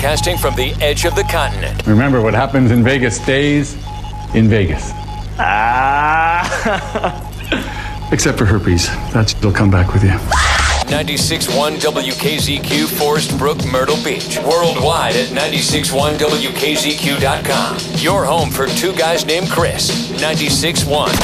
broadcasting from the edge of the continent. Remember, what happens in Vegas stays in Vegas. Except for herpes. That'll come back with you. 96.1 WKZQ, Forest Brook, Myrtle Beach. Worldwide at 96.1WKZQ.com. Your home for two guys named Chris. 96.1